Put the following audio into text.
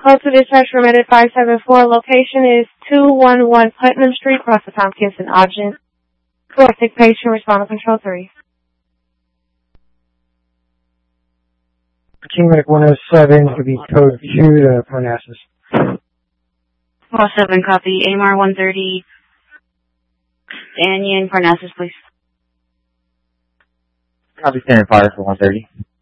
Call to dispatch permitted 574. Location is 211 Putnam Street, across the Tompkinson Ogden. Thoracic patient, respond to control 3. King Medic 107 would be code 2 to Parnassus. 7, copy. AMR 130. Anion, Parnassus, please. Copy, standard fire for 130.